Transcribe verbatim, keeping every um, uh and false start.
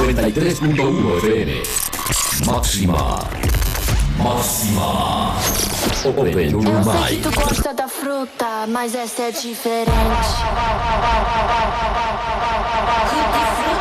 noventa y tres punto uno F M. Máxima. Máxima. Open your Eu sei que mind. tu gosta da fruta, mas essa é diferente.